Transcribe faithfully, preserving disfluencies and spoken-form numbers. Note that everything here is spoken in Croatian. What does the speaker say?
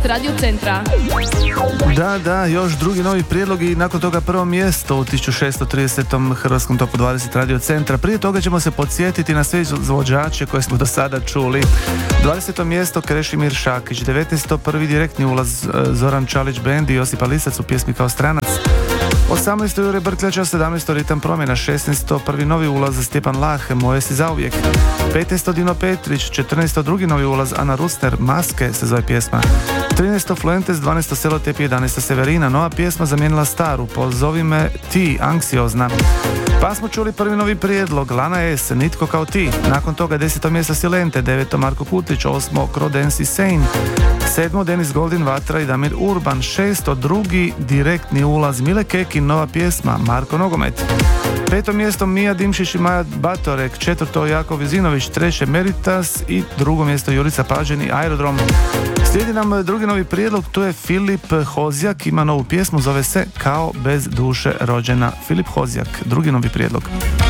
dvadeset Radio Centra. Da, da, još drugi novi prijedlog i nakon toga prvo mjesto u tisuću šesto tridesetom Hrvatskom topu dvadeset Radio Centra. Prije toga ćemo se podsjetiti na sve izvođače koje smo do sada čuli. dvadeseto mjesto Krešimir Šakić, devetnaesto prvi direktni ulaz Zoran Čalić Band i Josipa Lisac u pjesmi Kao stranac. osamnaesto Jure Brkljača, sedamnaesto Ritam promjena, šesnaesto prvi novi ulaz Stjepan Lah, Moje si zauvijek. petnaesto Dino Petrić, četrnaesto drugi novi ulaz Ana Rusner, Maske se zove pjesma. trinaesto Fluentes, dvanaesto Selotep, jedanaesto Severina, nova pjesma zamijenila staru, Pozovi me ti, Anksiozna. Pa smo čuli prvi novi prijedlog, Lana S, Nitko kao ti. Nakon toga deseto mjesto Silente, deveto Marko Kutlić, osmo Crodensi Sane, sedmo Denis Goldin, Vatra i Damir Urban, šesto drugi direktni ulaz Mile Kekin, nova pjesma Marko Nogomet. Peto mjesto Mija Dimšić i Maja Batorek, četvrto Jakov Vizinović, treće Meritas i drugo mjesto Jurica Pađen i Aerodrom. Slijedi nam drugi novi prijedlog, tu je Filip Hozjak, ima novu pjesmu, zove se Kao bez duše rođena. Filip Hozjak, drugi novi prijedlog.